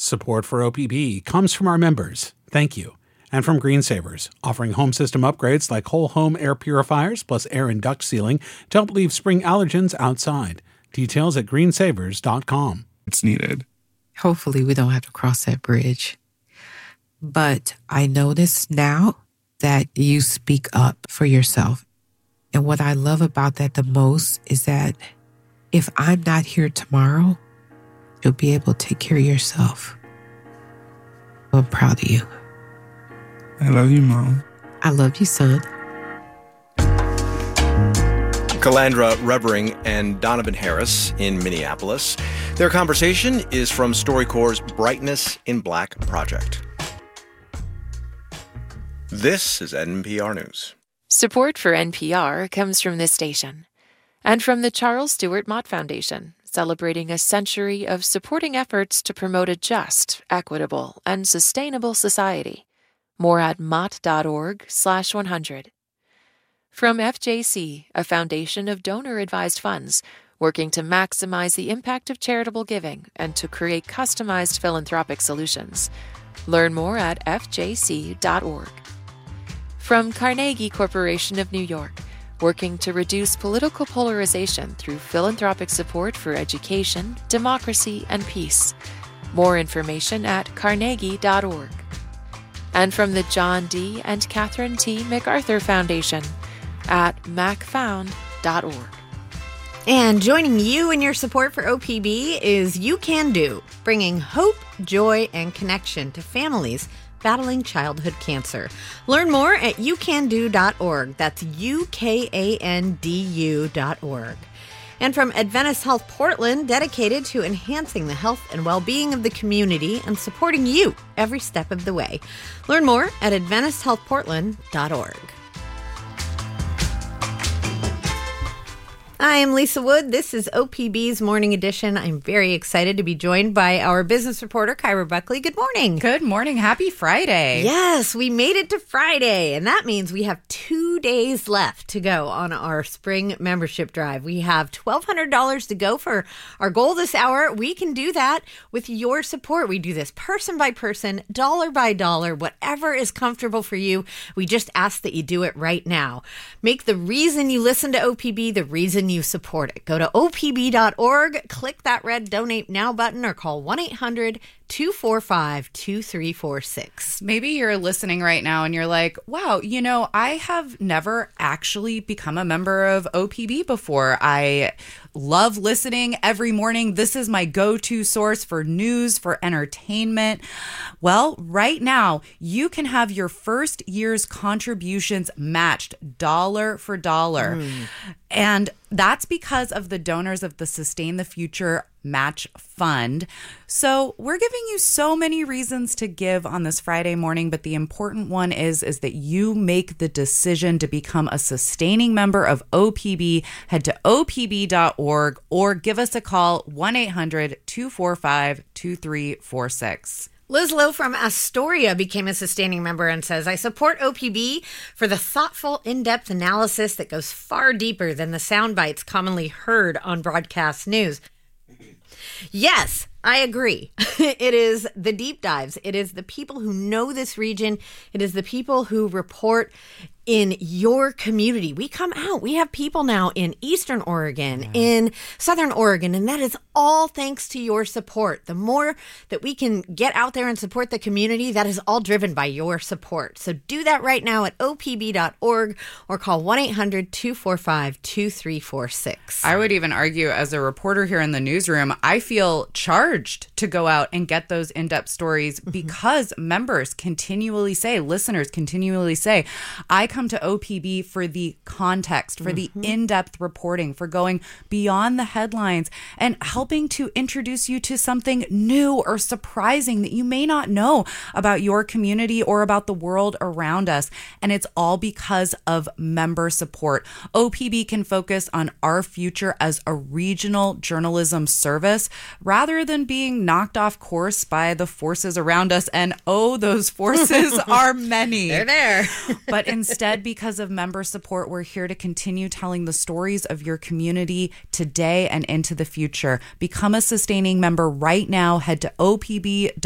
Support for OPB comes from our members. Thank you. And from Green Savers, offering home system upgrades like whole home air purifiers plus air and duct sealing to help leave spring allergens outside. Details at greensavers.com. It's needed. Hopefully we don't have to cross that bridge. But I notice now that you speak up for yourself. And what I love about that the most is that if I'm not here tomorrow, you'll be able to take care of yourself. I'm proud of you. I love you, Mom. I love you, son. Calandra Revering and Donovan Harris in Minneapolis. Their conversation is from StoryCorps' Brightness in Black project. This is NPR News. Support for NPR comes from this station and from the Charles Stewart Mott Foundation, celebrating a century of supporting efforts to promote a just, equitable, and sustainable society. More at mott.org/100. From FJC, a foundation of donor-advised funds, working to maximize the impact of charitable giving and to create customized philanthropic solutions. Learn more at fjc.org. From Carnegie Corporation of New York, working to reduce political polarization through philanthropic support for education, democracy, and peace. More information at carnegie.org. And from the John D. and Catherine T. MacArthur Foundation at macfound.org. And joining you in your support for OPB is You Can Do, bringing hope, joy, and connection to families battling childhood cancer. Learn more at youcando.org. That's UKANDU.org. And from Adventist Health Portland, dedicated to enhancing the health and well-being of the community and supporting you every step of the way. Learn more at AdventistHealthPortland.org. I am Lisa Wood. This is OPB's Morning Edition. I'm very excited to be joined by our business reporter, Kyra Buckley. Good morning. Good morning. Happy Friday. Yes, we made it to Friday, and that means we have 2 days left to go on our spring membership drive. We have $1,200 to go for our goal this hour. We can do that with your support. We do this person by person, dollar by dollar, whatever is comfortable for you. We just ask that you do it right now. Make the reason you listen to OPB the reason you support it. Go to opb.org, click that red Donate Now button, or call 1-800-245-2346. Maybe you're listening right now and you're like, wow, you know, I have never actually become a member of OPB before. I love listening every morning. This is my go-to source for news, for entertainment. Well, right now, you can have your first year's contributions matched dollar for dollar. And that's because of the donors of the Sustain the Future Match Fund. So we're giving you so many reasons to give on this Friday morning, but the important one is that you make the decision to become a sustaining member of OPB. Head to opb.org or give us a call, 1-800-245-2346. Liz Lowe from Astoria became a sustaining member and says, I support OPB for the thoughtful, in-depth analysis that goes far deeper than the sound bites commonly heard on broadcast news. Yes, I agree. It is the deep dives. It is the people who know this region. It is the people who report in your community. We come out. We have people now in Eastern Oregon, in Southern Oregon, and that is all thanks to your support. The more that we can get out there and support the community, that is all driven by your support. So do that right now at opb.org or call 1-800-245-2346. I would even argue, as a reporter here in the newsroom, I feel charged to go out and get those in-depth stories because members continually say, listeners continually say, I come to OPB for the context, for the in-depth reporting, for going beyond the headlines and helping to introduce you to something new or surprising that you may not know about your community or about the world around us. And it's all because of member support. OPB can focus on our future as a regional journalism service rather than being knocked off course by the forces around us. And oh, those forces are many. They're there. But instead, because of member support, we're here to continue telling the stories of your community today and into the future. Become a sustaining member right now. Head to opb.org